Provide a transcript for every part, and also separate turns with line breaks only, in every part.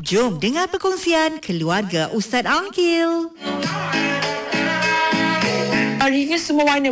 Jom dengar perkongsian keluarga Ustaz Angkil.
Hari ini semua warna.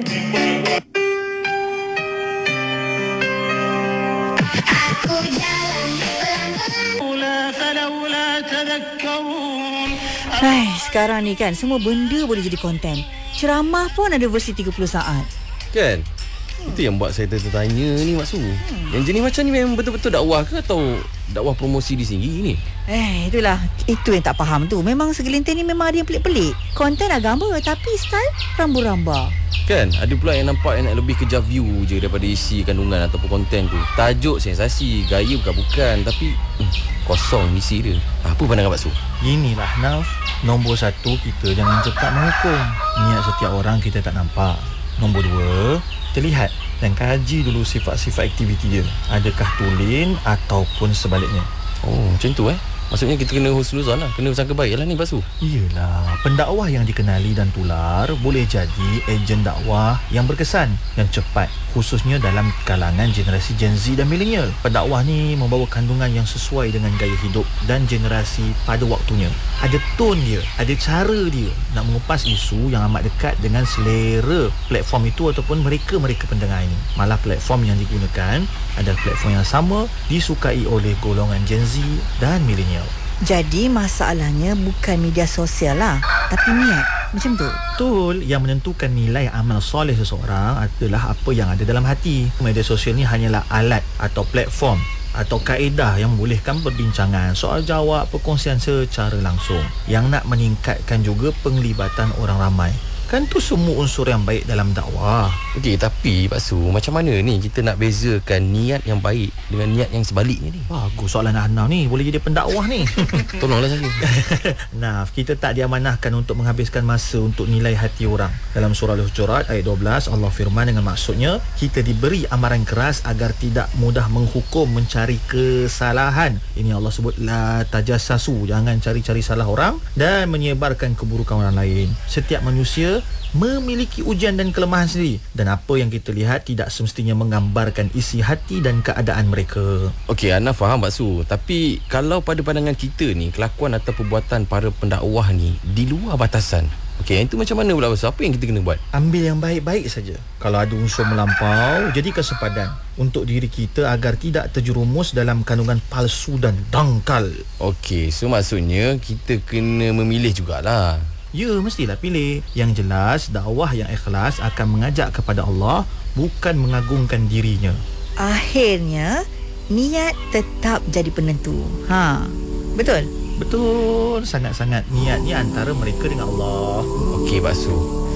Sekarang ni kan semua benda boleh jadi konten. Ceramah pun ada versi 30 saat.
Kan? Itu yang buat saya tertanya ni Mak Su. Yang jenis macam ni memang betul-betul dakwah ke atau dakwah promosi di sini ni?
Itulah. Itu yang tak faham tu. Memang segelintir ni memang ada yang pelik-pelik. Konten agama tapi style rambu-ramba.
Kan? Ada pula yang nampak yang nak lebih kejar view je daripada isi kandungan ataupun konten tu. Tajuk sensasi, gaya bukan-bukan, tapi kosong isi dia. Apa pandangan Mak Su?
Inilah Naf, nombor 1, kita jangan cepat menghukum. Niat setiap orang kita tak nampak. Nombor 2, kita lihat dan kaji dulu sifat-sifat aktiviti dia. Adakah tulen ataupun sebaliknya.
Oh, macam tu Maksudnya kita kena husnuzan lah. Kena sangka baik lah ni Pak Su.
Iyalah, pendakwah yang dikenali dan tular boleh jadi ejen dakwah yang berkesan, yang cepat, khususnya dalam kalangan generasi Gen Z dan milenial. Pendakwah ni membawa kandungan yang sesuai dengan gaya hidup dan generasi pada waktunya. Ada tone dia, ada cara dia nak mengupas isu yang amat dekat dengan selera platform itu ataupun mereka-mereka pendengar ini. Malah platform yang digunakan adalah platform yang sama disukai oleh golongan Gen Z dan milenial.
Jadi masalahnya bukan media sosial lah, tapi niat. Macam tu?
Betul. Yang menentukan nilai amal soleh seseorang adalah apa yang ada dalam hati. Media sosial ni hanyalah alat atau platform atau kaedah yang membolehkan perbincangan, soal jawab, perkongsian secara langsung yang nak meningkatkan juga penglibatan orang ramai. Kan tu semua unsur yang baik dalam dakwah.
Okey, tapi Pak Su, macam mana ni kita nak bezakan niat yang baik dengan niat yang sebaliknya ni?
Bagus soalan Ahnaf ni. Boleh jadi pendakwah ni.
Tolonglah saya.
Nah, kita tak diamanahkan untuk menghabiskan masa untuk nilai hati orang. Dalam surah Al-Hujurat ayat 12, Allah firman dengan maksudnya, kita diberi amaran keras agar tidak mudah menghukum, mencari kesalahan. Ini Allah sebut la tajassasu, jangan cari-cari salah orang dan menyebarkan keburukan orang lain. Setiap manusia memiliki ujian dan kelemahan sendiri, dan apa yang kita lihat tidak semestinya menggambarkan isi hati dan keadaan mereka.
Okey, Ana faham Pak Su. Tapi kalau pada pandangan kita ni, kelakuan atau perbuatan para pendakwah ni di luar batasan, okey, itu macam mana pula Pak Su? Apa yang kita kena buat?
Ambil yang baik-baik saja. Kalau ada unsur melampau, jadikan sempadan untuk diri kita agar tidak terjerumus dalam kandungan palsu dan dangkal.
Okey, so maksudnya kita kena memilih jugalah.
Ya, mestilah pilih. Yang jelas, dakwah yang ikhlas akan mengajak kepada Allah, bukan mengagungkan dirinya.
Akhirnya, niat tetap jadi penentu. Betul?
Betul, sangat-sangat. Niat ni antara mereka dengan Allah.
Okey Pak Su,